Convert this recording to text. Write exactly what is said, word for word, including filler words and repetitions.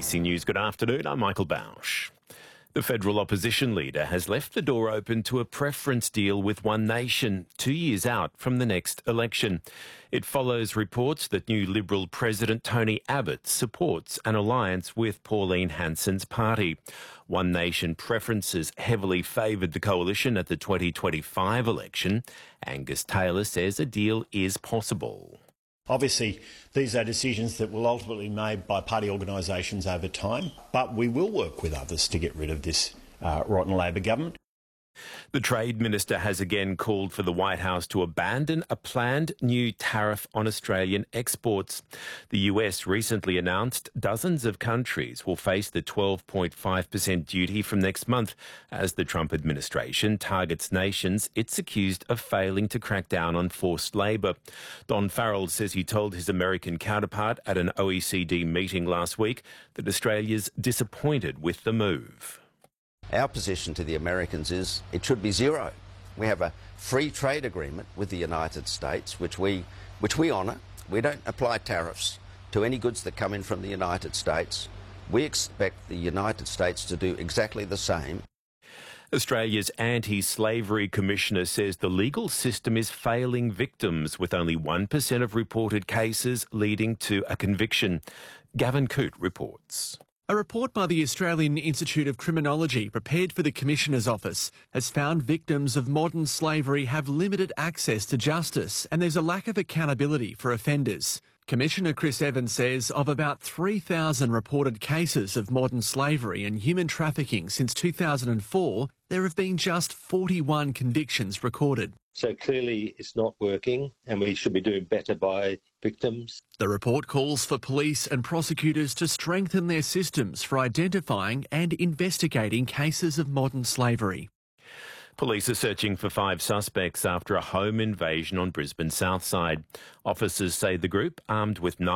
C News, good afternoon. I'm Michael Bausch. The federal opposition leader has left the door open to a preference deal with One Nation, two years out from the next election. It follows reports that new Liberal President Tony Abbott supports an alliance with Pauline Hanson's party. One Nation preferences heavily favoured the coalition at the twenty twenty-five election. Angus Taylor says a deal is possible. Obviously, these are decisions that will ultimately be made by party organisations over time, but we will work with others to get rid of this uh, rotten Labor government. The Trade Minister has again called for the White House to abandon a planned new tariff on Australian exports. The U S recently announced dozens of countries will face the twelve point five percent duty from next month as the Trump administration targets nations it's accused of failing to crack down on forced labour. Don Farrell says he told his American counterpart at an O E C D meeting last week that Australia's disappointed with the move. Our position to the Americans is it should be zero. We have a free trade agreement with the United States, which we, which we honour. We don't apply tariffs to any goods that come in from the United States. We expect the United States to do exactly the same. Australia's Anti-Slavery Commissioner says the legal system is failing victims, with only one percent of reported cases leading to a conviction. Gavin Coote reports. A report by the Australian Institute of Criminology, prepared for the Commissioner's Office, has found victims of modern slavery have limited access to justice and there's a lack of accountability for offenders. Commissioner Chris Evans says of about three thousand reported cases of modern slavery and human trafficking since two thousand four, there have been just forty-one convictions recorded. So clearly it's not working and we should be doing better by victims. The report calls for police and prosecutors to strengthen their systems for identifying and investigating cases of modern slavery. Police are searching for five suspects after a home invasion on Brisbane's south side. Officers say the group, armed with knives,